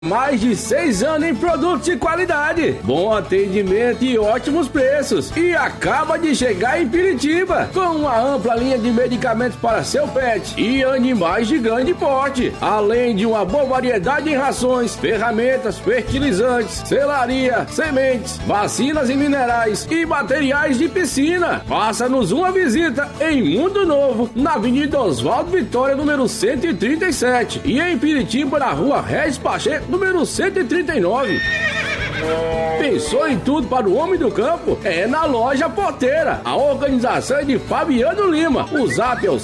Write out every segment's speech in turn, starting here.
Mais de 6 anos em produtos de qualidade, bom atendimento e ótimos preços. E acaba de chegar em Piritiba, com uma ampla linha de medicamentos para seu pet e animais de grande porte. Além de uma boa variedade em rações, ferramentas, fertilizantes, selaria, sementes, vacinas e minerais e materiais de piscina. Faça-nos uma visita em Mundo Novo, na Avenida Oswaldo Vitória, número 137. E em Piritiba, na Rua Regis Pacheco, número 139. Pensou em tudo para o homem do campo? É na Loja Porteira. A organização é de Fabiano Lima. O zap é o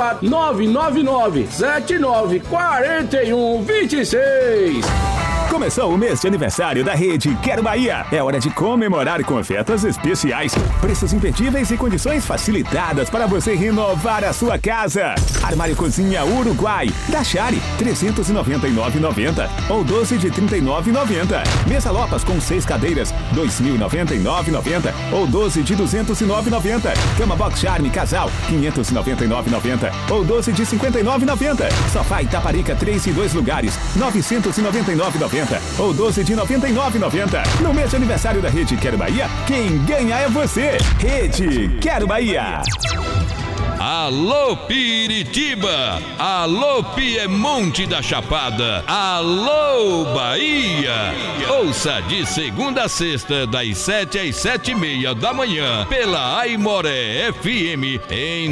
74999794126. Começou o mês de aniversário da rede Quero Bahia. É hora de comemorar com ofertas especiais, preços imperdíveis e condições facilitadas para você renovar a sua casa. Armário Cozinha Uruguai da Chari, R$ 399,90 ou 12 de R$ 39,90. Mesa Lopas com 6 cadeiras, R$ 2.099,90 ou 12 de R$ 209,90. Cama Box Charme Casal, R$ 599,90 ou 12 de R$ 59,90. Sofá Itaparica 3 e 2 lugares, R$ 999,90 ou 12 de R$ 99,90. No mês de aniversário da Rede Quero Bahia, quem ganha é você. Rede Quero Bahia. Alô Piritiba, alô Piemonte da Chapada, alô Bahia. Ouça de segunda a sexta, das 7 às 7:30 da manhã, pela Aimoré FM em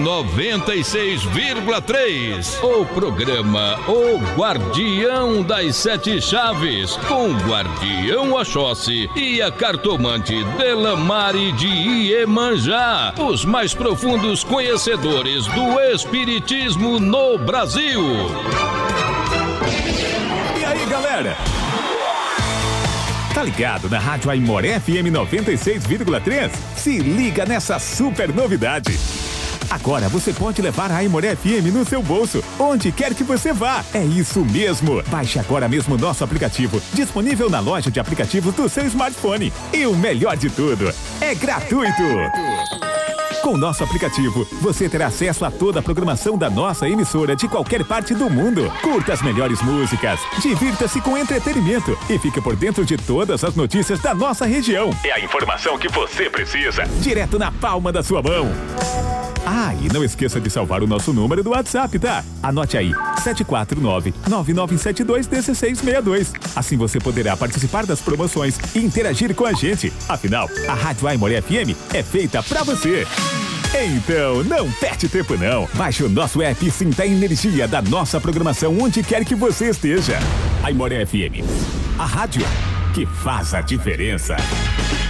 96,3. O programa O Guardião das Sete Chaves, com o Guardião Oxóssi e a cartomante Delamare de Iemanjá, os mais profundos conhecedores do espiritismo no Brasil. E aí, galera? Tá ligado na Rádio Aimoré FM 96,3? Se liga nessa super novidade. Agora você pode levar a Aimoré FM no seu bolso, onde quer que você vá. É isso mesmo. Baixe agora mesmo nosso aplicativo, disponível na loja de aplicativos do seu smartphone. E o melhor de tudo, é gratuito. Com nosso aplicativo, você terá acesso a toda a programação da nossa emissora de qualquer parte do mundo. Curta as melhores músicas, divirta-se com entretenimento e fique por dentro de todas as notícias da nossa região. É a informação que você precisa, direto na palma da sua mão. Ah, e não esqueça de salvar o nosso número do WhatsApp, tá? Anote aí, 749-9972-1662. Assim você poderá participar das promoções e interagir com a gente. Afinal, a Rádio Aimoré FM é feita pra você. Então, não perde tempo não. Baixe o nosso app e sinta a energia da nossa programação onde quer que você esteja. Aimoré FM, a rádio que faz a diferença.